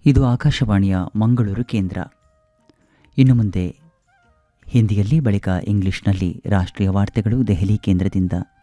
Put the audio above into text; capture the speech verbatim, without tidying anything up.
ಇದು ಆಕಾಶವಾಣಿಯ ಮಂಗಳೂರು ಕೇಂದ್ರ. ಇನ್ನು ಮುಂದೆ ಹಿಂದಿಯಲ್ಲಿ ಬಳಿಕ ಇಂಗ್ಲಿಷ್ನಲ್ಲಿ ರಾಷ್ಟ್ರೀಯ ವಾರ್ತೆಗಳು ದೆಹಲಿ ಕೇಂದ್ರದಿಂದ.